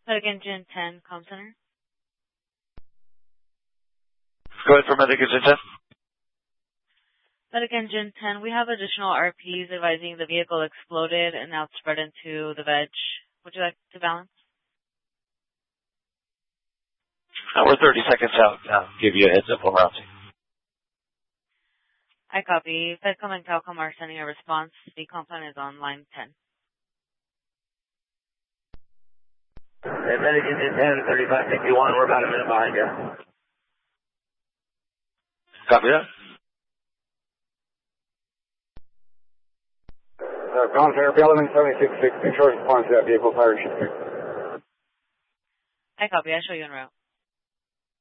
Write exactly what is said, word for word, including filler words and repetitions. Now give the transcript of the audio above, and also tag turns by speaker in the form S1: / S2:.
S1: Medic Engine ten, Comm Center.
S2: Go ahead for Medic Engine ten.
S1: Medic Engine ten, we have additional R Ps advising the vehicle exploded and now it's spread into the veg. Would you like to balance?
S2: Uh, we're thirty seconds out. I'll give you a heads up on routing.
S1: I copy. Fedcom and Calcom are sending a response. The compound is on line ten.
S3: Hey, Medic Engine ten, thirty-five fifty-one. We're about a minute behind you.
S2: Copy that.
S4: Uh, Comm Center, P eleven seventy-six six, make sure response to that vehicle fire shifter.
S1: I copy. I show you en route.